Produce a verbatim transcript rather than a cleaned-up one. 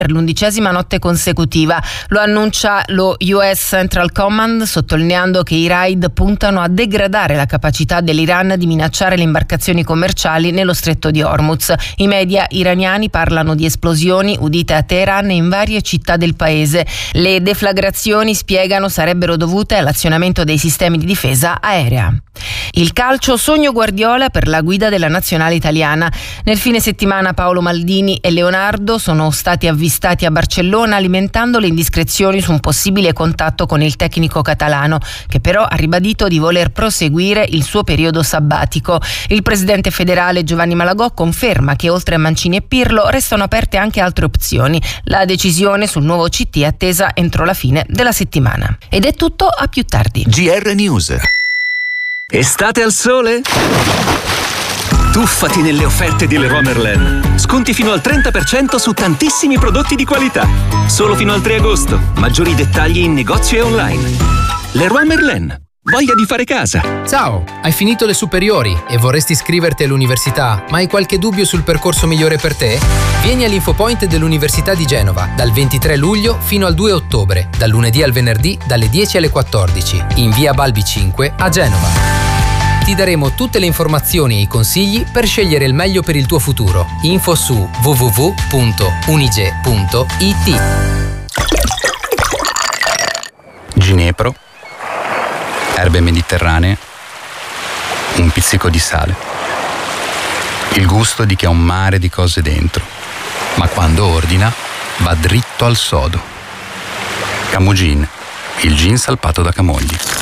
per l'undicesima notte consecutiva. Lo annuncia lo U S Central Command, sottolineando che i raid puntano a degradare la capacità dell'Iran di minacciare le imbarcazioni commerciali nello stretto di Hormuz. I media iraniani parlano di esplosioni udite a Teheran e in varie città del paese. Le deflagrazioni, spiegano, sarebbero dovute all'azionamento dei sistemi di difesa aerea. Il calcio, sogno Guardiola per la guida della nazionale italiana. Nel fine settimana Paolo Maldini e Leonardo sono stati avvistati a Barcellona alimentando le indiscrezioni su un possibile contatto con il tecnico catalano, che però ha ribadito di voler proseguire il suo periodo sabbatico. Il presidente federale Giovanni Malagò conferma che oltre a Mancini e Pirlo restano aperte anche altre opzioni. La decisione sul nuovo C T è attesa entro la fine della settimana. Ed è tutto, a più tardi. G R News. Estate al sole? Tuffati nelle offerte di Leroy Merlin. Sconti fino al trenta per cento su tantissimi prodotti di qualità. Solo fino al tre agosto. Maggiori dettagli in negozio e online. Leroy Merlin. Voglia di fare casa. Ciao, hai finito le superiori e vorresti iscriverti all'università, ma hai qualche dubbio sul percorso migliore per te? Vieni all'Infopoint dell'Università di Genova dal ventitré luglio fino al due ottobre, dal lunedì al venerdì dalle dieci alle quattordici, in via Balbi cinque a Genova. Ti daremo tutte le informazioni e i consigli per scegliere il meglio per il tuo futuro. Info su w w w punto unige punto i t. Ginepro, erbe mediterranee, un pizzico di sale. Il gusto di chi ha un mare di cose dentro, ma quando ordina va dritto al sodo. Camugin, il gin salpato da Camogli.